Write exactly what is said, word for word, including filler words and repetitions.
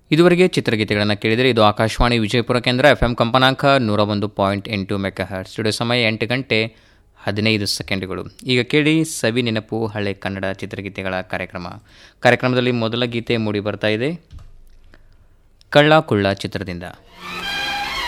ಇದುವರೆಗೆ ಚಿತ್ರಗೀತೆಗಳನ್ನು ಕೇಳಿದರೆ ಇದು ಆಕಾಶವಾಣಿ ವಿಜಯಪುರ ಕೇಂದ್ರ ಎಫ್ ಎಂ ಕಂಪನಾಂಕ ನೂರ ಒಂದು ಪಾಯಿಂಟ್ ಎಂಟು ಮೆಗಾ ಹರ್ಟ್ಸ್. ಸ್ಟುಡಿಯೋ ಸಮಯ ಎಂಟು ಗಂಟೆ ಹದಿನೈದು ಸೆಕೆಂಡುಗಳು. ಈಗ ಕೇಳಿ ಸವಿ ನೆನಪು ಹಳೆ ಕನ್ನಡ ಚಿತ್ರಗೀತೆಗಳ ಕಾರ್ಯಕ್ರಮ. ಕಾರ್ಯಕ್ರಮದಲ್ಲಿ ಮೊದಲ ಗೀತೆ ಮೂಡಿ ಬರ್ತಾ ಇದೆ ಕಳ್ಳ ಕುಳ್ಳ ಚಿತ್ರದಿಂದ.